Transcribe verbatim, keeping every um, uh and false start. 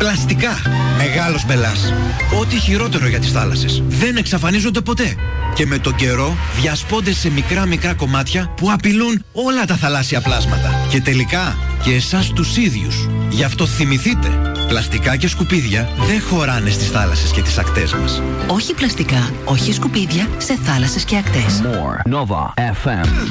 Πλαστικά. Μεγάλος μπελάς. Ό,τι χειρότερο για τις θάλασσες. Δεν εξαφανίζονται ποτέ. Και με τον καιρό διασπώνται σε μικρά μικρά κομμάτια που απειλούν όλα τα θαλάσσια πλάσματα. Και τελικά και εσάς τους ίδιους. Γι' αυτό θυμηθείτε. Πλαστικά και σκουπίδια δεν χωράνε στις θάλασσες και τις ακτές μας. Όχι πλαστικά, όχι σκουπίδια σε θάλασσες και ακτές. More Nova εφ εμ.